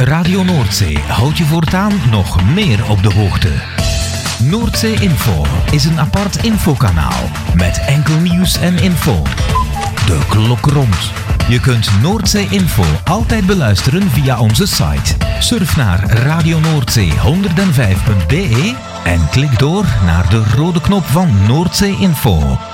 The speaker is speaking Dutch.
Radio Noordzee houdt je voortaan nog meer op de hoogte. Noordzee Info is een apart infokanaal met enkel nieuws en info. De klok rond. Je kunt Noordzee Info altijd beluisteren via onze site. Surf naar radionoordzee105.be en klik door naar de rode knop van Noordzee Info.